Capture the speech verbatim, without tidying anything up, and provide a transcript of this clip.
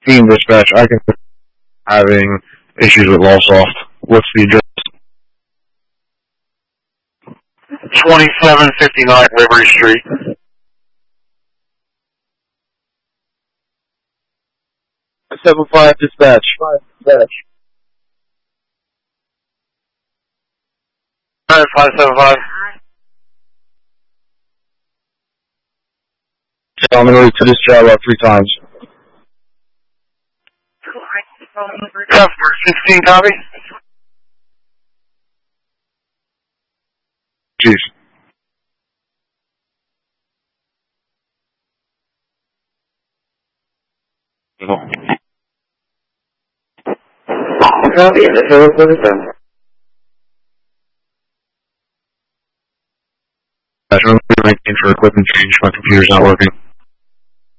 Team dispatch, I can having issues with Lawsoft. What's the address? twenty-seven fifty-nine Liberty Street. seven five dispatch. Dispatch. Alright, five seven five. I'm going to leave to this job about three times. Customer sixteen, copy? Jeez. Copy, the hill is done. I'm nineteen for equipment change. My computer's not working.